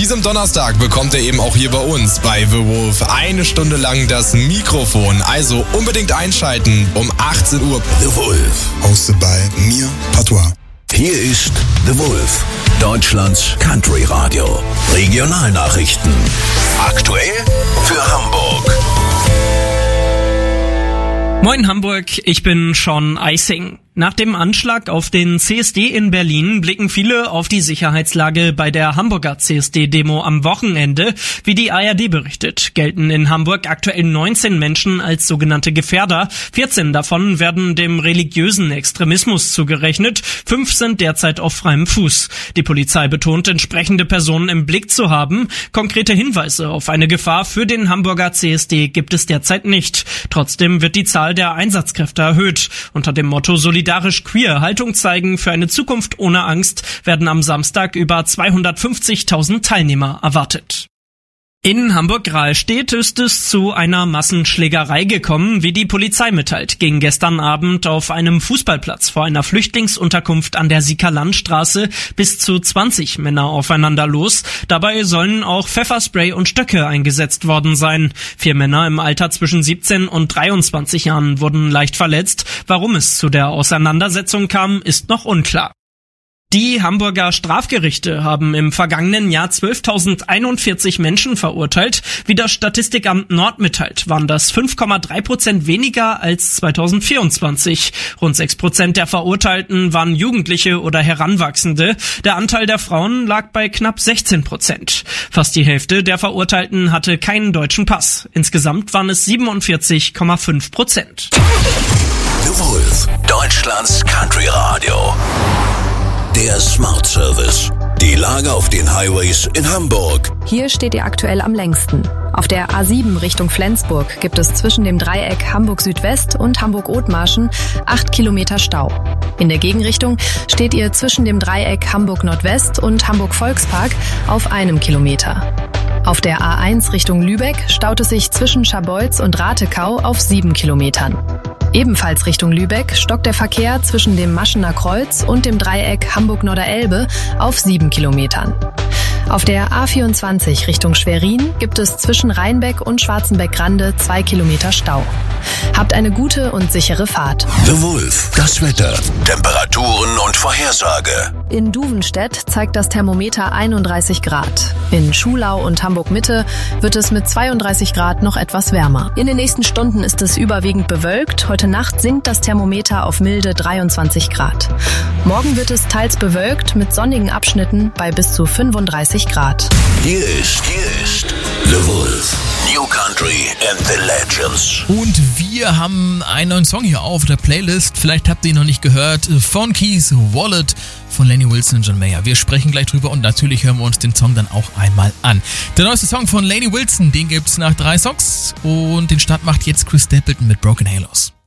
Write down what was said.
diesem Donnerstag bekommt er eben auch hier bei uns bei The Wolf 1 Stunde lang das Mikrofon. Also unbedingt einschalten um 18 Uhr. The Wolf, hosted by mir, Patois. Hier ist The Wolf, Deutschlands Country Radio. Regionalnachrichten. Aktuell für Hamburg. Moin Hamburg, ich bin Sean Eising. Nach dem Anschlag auf den CSD in Berlin blicken viele auf die Sicherheitslage bei der Hamburger CSD-Demo am Wochenende. Wie die ARD berichtet, gelten in Hamburg aktuell 19 Menschen als sogenannte Gefährder. 14 davon werden dem religiösen Extremismus zugerechnet. 5 sind derzeit auf freiem Fuß. Die Polizei betont, entsprechende Personen im Blick zu haben. Konkrete Hinweise auf eine Gefahr für den Hamburger CSD gibt es derzeit nicht. Trotzdem wird die Zahl der Einsatzkräfte erhöht. Unter dem Motto Solidarisch Queer Haltung zeigen für eine Zukunft ohne Angst werden am Samstag über 250.000 Teilnehmer erwartet. In Hamburg-Rahlstedt ist es zu einer Massenschlägerei gekommen, wie die Polizei mitteilt. Ging gestern Abend auf einem Fußballplatz vor einer Flüchtlingsunterkunft an der Siekerlandstraße bis zu 20 Männer aufeinander los. Dabei sollen auch Pfefferspray und Stöcke eingesetzt worden sein. 4 Männer im Alter zwischen 17 und 23 Jahren wurden leicht verletzt. Warum es zu der Auseinandersetzung kam, ist noch unklar. Die Hamburger Strafgerichte haben im vergangenen Jahr 12.041 Menschen verurteilt. Wie das Statistikamt Nord mitteilt, waren das 5,3% weniger als 2024. Rund 6% der Verurteilten waren Jugendliche oder Heranwachsende. Der Anteil der Frauen lag bei knapp 16%. Fast die Hälfte der Verurteilten hatte keinen deutschen Pass. Insgesamt waren es 47,5%. The Wolf, Deutschlands Country Radio. Der Smart Service. Die Lage auf den Highways in Hamburg. Hier steht ihr aktuell am längsten. Auf der A7 Richtung Flensburg gibt es zwischen dem Dreieck Hamburg Südwest und Hamburg Othmarschen 8 Kilometer Stau. In der Gegenrichtung steht ihr zwischen dem Dreieck Hamburg Nordwest und Hamburg Volkspark auf 1 Kilometer. Auf der A1 Richtung Lübeck staut es sich zwischen Scharbeutz und Ratekau auf 7 Kilometern. Ebenfalls Richtung Lübeck stockt der Verkehr zwischen dem Maschener Kreuz und dem Dreieck Hamburg-Norderelbe auf 7 Kilometern. Auf der A24 Richtung Schwerin gibt es zwischen Rheinbeck und Schwarzenbeck-Grande 2 Kilometer Stau. Habt eine gute und sichere Fahrt. The Wolf, das Wetter, Temperaturen und Vorhersage. In Duvenstedt zeigt das Thermometer 31 Grad. In Schulau und Hamburg-Mitte wird es mit 32 Grad noch etwas wärmer. In den nächsten Stunden ist es überwiegend bewölkt. Heute Nacht sinkt das Thermometer auf milde 23 Grad. Morgen wird es teils bewölkt mit sonnigen Abschnitten bei bis zu 35 Grad. Hier ist The Wolf, New Country and the Legends. Und wir haben einen neuen Song hier auf der Playlist. Vielleicht habt ihr ihn noch nicht gehört. Funky's Wallet von Lainey Wilson und John Mayer. Wir sprechen gleich drüber und natürlich hören wir uns den Song dann auch einmal an. Der neueste Song von Lainey Wilson, den gibt's nach 3 Songs und den Start macht jetzt Chris Stapleton mit Broken Halos.